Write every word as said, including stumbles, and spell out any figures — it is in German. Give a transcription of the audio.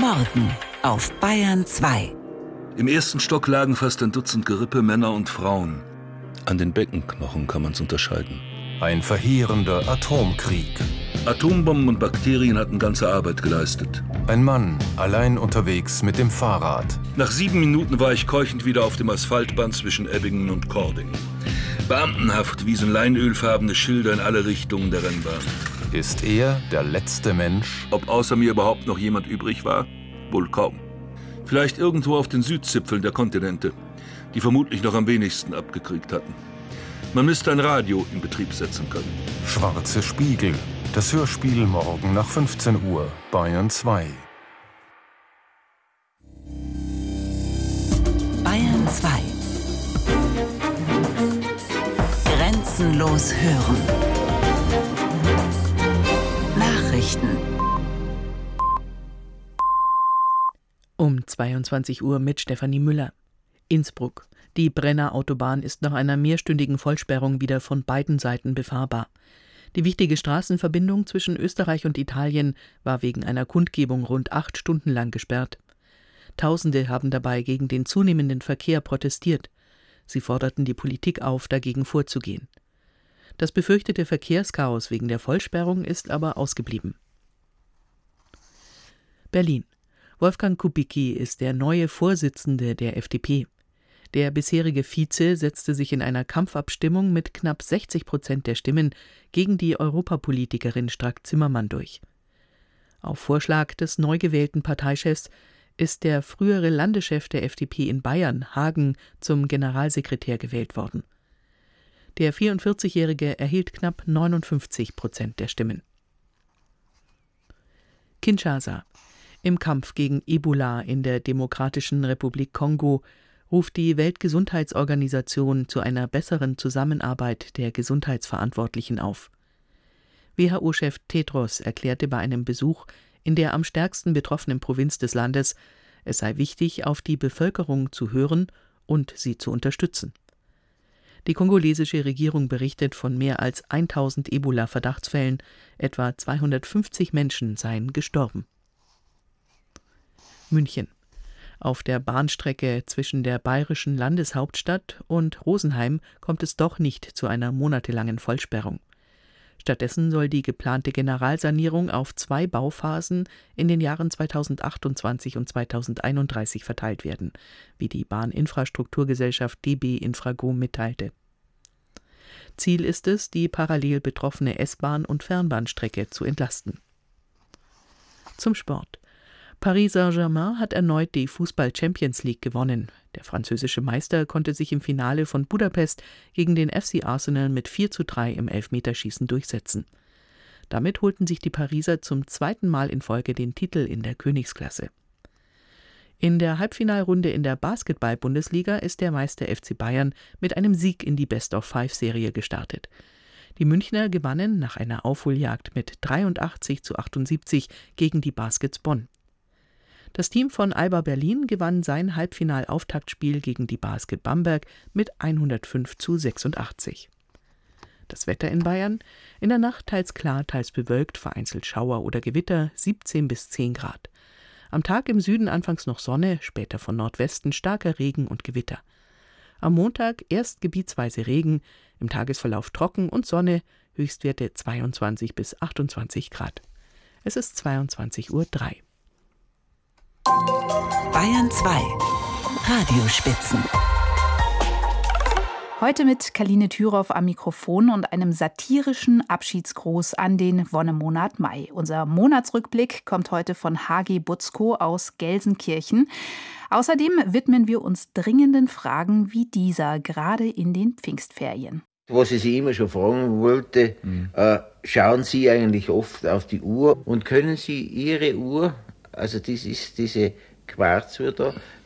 Morgen auf Bayern zwei. Im ersten Stock lagen fast ein Dutzend Gerippe, Männer und Frauen. An den Beckenknochen kann man es unterscheiden. Ein verheerender Atomkrieg. Atombomben und Bakterien hatten ganze Arbeit geleistet. Ein Mann, allein unterwegs mit dem Fahrrad. Nach sieben Minuten war ich keuchend wieder auf dem Asphaltband zwischen Ebbingen und Cording. Beamtenhaft wiesen leinölfarbene Schilder in alle Richtungen der Rennbahn. Ist er der letzte Mensch? Ob außer mir überhaupt noch jemand übrig war? Wohl kaum. Vielleicht irgendwo auf den Südzipfeln der Kontinente, die vermutlich noch am wenigsten abgekriegt hatten. Man müsste ein Radio in Betrieb setzen können. Schwarze Spiegel. Das Hörspiel morgen nach fünfzehn Uhr, Bayern zwei. Bayern zwei. Grenzenlos hören. Nachrichten. Um zweiundzwanzig Uhr mit Stefanie Müller. Innsbruck. Die Brenner Autobahn ist nach einer mehrstündigen Vollsperrung wieder von beiden Seiten befahrbar. Die wichtige Straßenverbindung zwischen Österreich und Italien war wegen einer Kundgebung rund acht Stunden lang gesperrt. Tausende haben dabei gegen den zunehmenden Verkehr protestiert. Sie forderten die Politik auf, dagegen vorzugehen. Das befürchtete Verkehrschaos wegen der Vollsperrung ist aber ausgeblieben. Berlin. Wolfgang Kubicki ist der neue Vorsitzende der F D P. Der bisherige Vize setzte sich in einer Kampfabstimmung mit knapp sechzig Prozent der Stimmen gegen die Europapolitikerin Strack-Zimmermann durch. Auf Vorschlag des neu gewählten Parteichefs ist der frühere Landeschef der F D P in Bayern, Hagen, zum Generalsekretär gewählt worden. Der vierundvierzigjährige erhielt knapp neunundfünfzig Prozent der Stimmen. Kinshasa. Im Kampf gegen Ebola in der Demokratischen Republik Kongo ruft die Weltgesundheitsorganisation zu einer besseren Zusammenarbeit der Gesundheitsverantwortlichen auf. W H O-Chef Tedros erklärte bei einem Besuch in der am stärksten betroffenen Provinz des Landes, es sei wichtig, auf die Bevölkerung zu hören und sie zu unterstützen. Die kongolesische Regierung berichtet von mehr als tausend Ebola-Verdachtsfällen, etwa zweihundertfünfzig Menschen seien gestorben. München. Auf der Bahnstrecke zwischen der bayerischen Landeshauptstadt und Rosenheim kommt es doch nicht zu einer monatelangen Vollsperrung. Stattdessen soll die geplante Generalsanierung auf zwei Bauphasen in den Jahren zweitausendachtundzwanzig und zweitausendeinunddreißig verteilt werden, wie die Bahninfrastrukturgesellschaft D B Infrago mitteilte. Ziel ist es, die parallel betroffene S-Bahn- und Fernbahnstrecke zu entlasten. Zum Sport. Paris Saint-Germain hat erneut die Fußball-Champions League gewonnen. Der französische Meister konnte sich im Finale von Budapest gegen den F C Arsenal mit vier zu drei im Elfmeterschießen durchsetzen. Damit holten sich die Pariser zum zweiten Mal in Folge den Titel in der Königsklasse. In der Halbfinalrunde in der Basketball-Bundesliga ist der Meister F C Bayern mit einem Sieg in die Best-of-Five-Serie gestartet. Die Münchner gewannen nach einer Aufholjagd mit dreiundachtzig zu achtundsiebzig gegen die Baskets Bonn. Das Team von Alba Berlin gewann sein Halbfinal-Auftaktspiel gegen die Basket Bamberg mit hundertfünf zu sechsundachtzig. Das Wetter in Bayern: in der Nacht teils klar, teils bewölkt, vereinzelt Schauer oder Gewitter, siebzehn bis zehn Grad. Am Tag im Süden anfangs noch Sonne, später von Nordwesten starker Regen und Gewitter. Am Montag erst gebietsweise Regen, im Tagesverlauf trocken und Sonne, Höchstwerte zweiundzwanzig bis achtundzwanzig Grad. Es ist zweiundzwanzig Uhr drei. Bayern zwei. Radiospitzen. Heute mit Kaline Thüroff am Mikrofon und einem satirischen Abschiedsgruß an den Wonnemonat Mai. Unser Monatsrückblick kommt heute von H G Butzko aus Gelsenkirchen. Außerdem widmen wir uns dringenden Fragen wie dieser, gerade in den Pfingstferien. Was ich Sie immer schon fragen wollte, mhm. äh, schauen Sie eigentlich oft auf die Uhr und können Sie Ihre Uhr, also das ist diese Quarzuhr da,